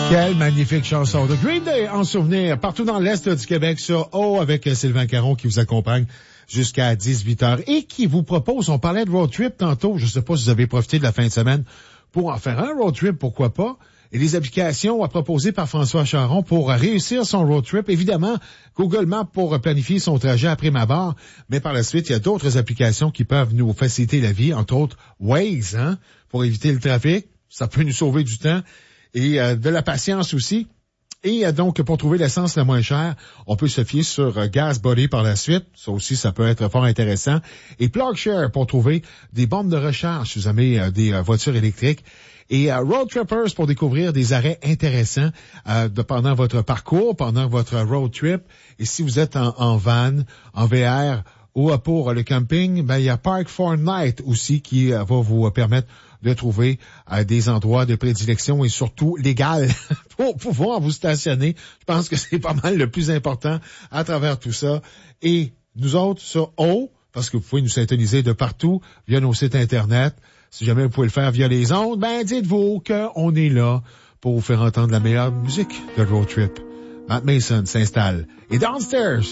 Quelle magnifique chanson de Green Day en souvenir partout dans l'Est du Québec sur O avec Sylvain Caron qui vous accompagne jusqu'à 18h et qui vous propose, on parlait de road trip tantôt, je ne sais pas si vous avez profité de la fin de semaine pour en faire un road trip, pourquoi pas, et les applications proposées par François Charon pour réussir son road trip. Évidemment, Google Maps pour planifier son trajet après ma barre, mais par la suite, il y a d'autres applications qui peuvent nous faciliter la vie, entre autres Waze, pour éviter le trafic, ça peut nous sauver du temps. Et de la patience aussi. Et donc, pour trouver l'essence la moins chère, on peut se fier sur GasBuddy par la suite. Ça aussi, ça peut être fort intéressant. Et PlugShare pour trouver des bornes de recharge si vous avez des voitures électriques. Et Road Trippers pour découvrir des arrêts intéressants pendant votre parcours, pendant votre road trip. Et si vous êtes en van, en VR ou pour le camping, ben il y a Park4Night aussi qui va vous permettre de trouver des endroits de prédilection et surtout légal pour pouvoir vous stationner. Je pense que c'est pas mal le plus important à travers tout ça. Et nous autres sur O, parce que vous pouvez nous syntoniser de partout via nos sites Internet. Si jamais vous pouvez le faire via les ondes, ben dites-vous qu'on est là pour vous faire entendre la meilleure musique de road trip. Matt Mason s'installe. Et Downstairs,